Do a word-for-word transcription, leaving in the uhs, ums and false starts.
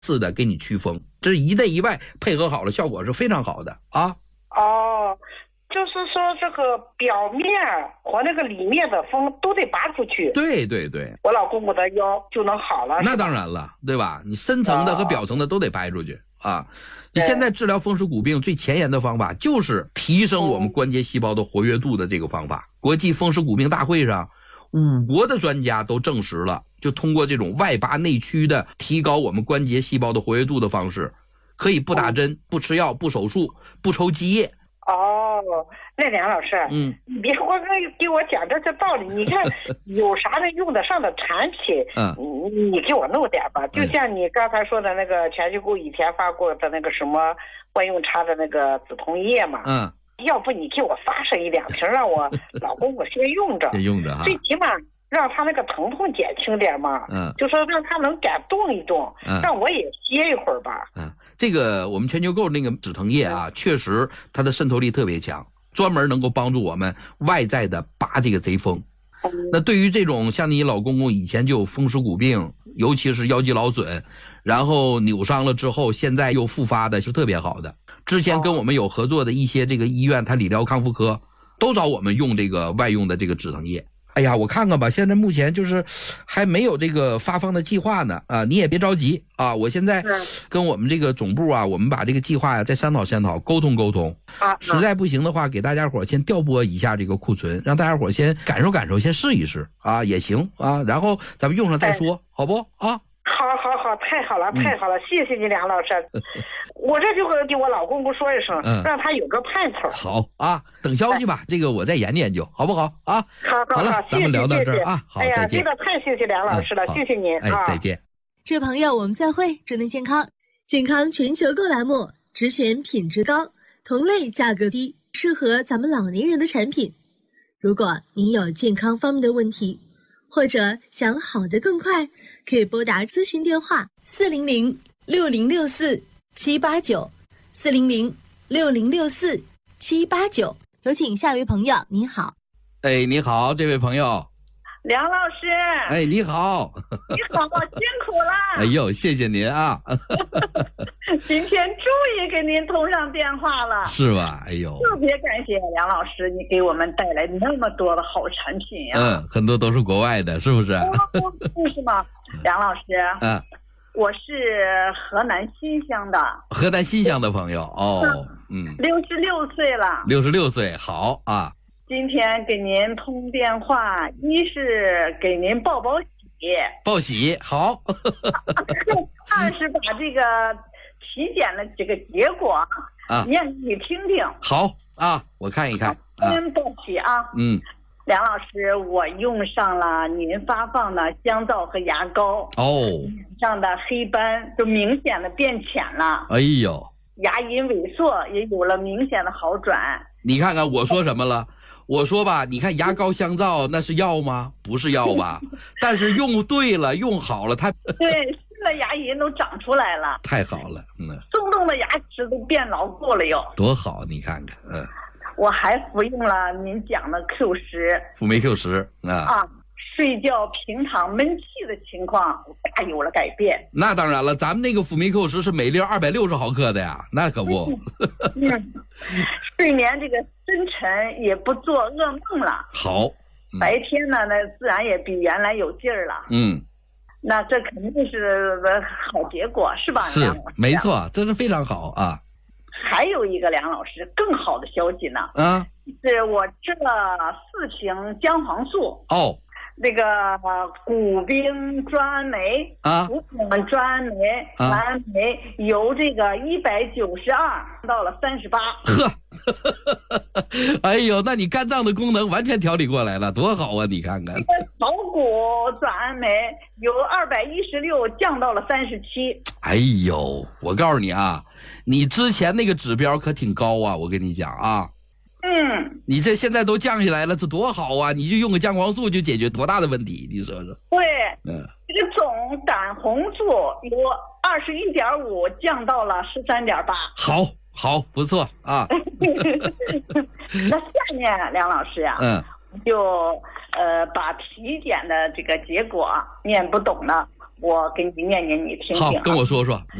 次的给你驱风，这一内一外配合好了，效果是非常好的啊。 哦，就是说这个表面和那个里面的风都得拔出去。 对对对， 我老公公的腰就能好了。 那当然了，对吧？你深层的和表层的都得掰出去啊。你现在治疗风湿骨病最前沿的方法就是提升我们关节细胞的活跃度的这个方法。国际风湿骨病大会上，五国的专家都证实了，就通过这种外拔内驱的提高我们关节细胞的活跃度的方式，可以不打针、不吃药、不手术、不抽积液。 哦，那梁老师，嗯，你别光给我讲这些道理，你看有啥能用得上的产品，嗯，你你给我弄点吧。就像你刚才说的那个全球购以前发过的那个什么万用茶的那个止痛液嘛，嗯，要不你给我发上一两瓶，让我老公我先用着， 先用着哈， 最起码让他那个疼痛减轻点嘛，嗯，就说让他能敢动一动，嗯，让我也歇一会儿吧， 嗯。这个我们全球购那个止疼液啊，确实它的渗透力特别强，专门能够帮助我们外在的拔这个贼风。那对于这种像你老公公以前就有风湿骨病，尤其是腰肌劳损，然后扭伤了之后现在又复发的，是特别好的。之前跟我们有合作的一些这个医院，它理疗康复科都找我们用这个外用的这个止疼液。哎呀，我看看吧，现在目前就是还没有这个发放的计划呢啊，你也别着急啊，我现在跟我们这个总部啊，我们把这个计划呀再商讨商讨，沟通沟通啊，实在不行的话，给大家伙先调拨一下这个库存，让大家伙先感受感受，先试一试啊也行啊，然后咱们用上再说，好不啊？ 好好好，太好了太好了，嗯，谢谢你梁老师，我这就会给我老公公说一声，嗯，让他有个盼头。 好啊，等消息吧，这个我再研究研究，好不好啊？ 好好好了，咱们聊到这儿啊，好， 哎呀， 再见。 这个太谢谢梁老师了，嗯，谢谢您， 哎，再见。 这位朋友，我们再会，祝您健康。健康全球购栏目，只选品质高、同类价格低、适合咱们老年人的产品。如果您有健康方面的问题，或者想好得更快，可以拨打咨询电话四零零六零六四七八九四零零六零六四七八九。有请下一位朋友，你好。 哎，你好，这位朋友。 梁老师。 哎，你好。 你好，辛苦了。 哎呦，谢谢您啊。 今天终于给您通上电话了， 是吧？哎呦， 特别感谢梁老师，你给我们带来那么多的好产品呀。 嗯，很多都是国外的，是不是？ 哦，是吗？梁老师，嗯，我是河南新乡的。 河南新乡的朋友哦，嗯， 六十六岁了。 六十六岁，好啊。 今天给您通电话，一是给您报报喜， 报喜好。 二是把这个体检的这个结果啊念给你听听。 好啊，我看一看。 先报喜啊。嗯。梁老师，我用上了您发放的香皂和牙膏哦，脸上的黑斑就明显的变浅了。 哎呦， 牙龈萎缩也有了明显的好转。 你看看我说什么了？我说吧，你看牙膏香皂那是药吗？不是药吧？但是用对了，用好了，它对新的牙龈都长出来了， 太好了，嗯， 松动的牙齿都变牢固了哟， 多好！你看看，嗯， 我还服用了您讲的 Q 十， 辅酶 Q 十啊啊，睡觉平躺闷气的情况大有了改变。 那当然了，咱们那个辅酶 Q 十是每粒二百六十毫克的呀，那可不。 嗯，睡眠这个深沉，也不做噩梦了。 好， 嗯、白天呢，那自然也比原来有劲儿了。嗯，那这肯定是好结果，是吧？ 是，没错，这是非常好啊。 还有一个梁老师更好的消息呢，啊，是我吃了四瓶姜黄素哦。那个谷丙专酶啊，谷丙专酶蓝酶由这个一百九十二到了三十八。 呵，哎呦，那你肝脏的功能完全调理过来了，多好啊！你看看， 草谷专酶由二百一十六降到了三十七。 哎呦，我告诉你啊，你之前那个指标可挺高啊，我跟你讲啊。嗯，你这现在都降下来了，这多好啊！你就用个姜黄素就解决多大的问题，你说说？ 对，嗯，这个总胆红素由二十一点五降到了十三点八。 好，好，不错啊。 那下面梁老师呀、啊，嗯，就呃把体检的这个结果念不懂了， 我给你念念，你听听、啊。 好，跟我说说。